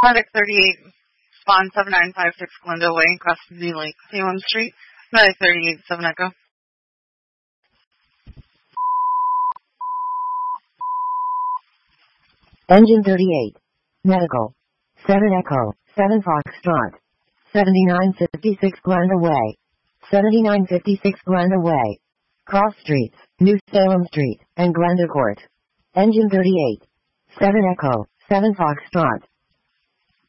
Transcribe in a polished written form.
Medic 38, spawn 7956 Glendale Way, across the Lake, Salem Street. Medic 38, 7 Echo. Engine 38. Medical. 7 Echo, 7 Foxtrot. 7956 Glendale Way. 7956 Glendale Way. Cross Streets, New Salem Street, and Glendale Court. Engine 38. 7 Echo, 7 Foxtrot.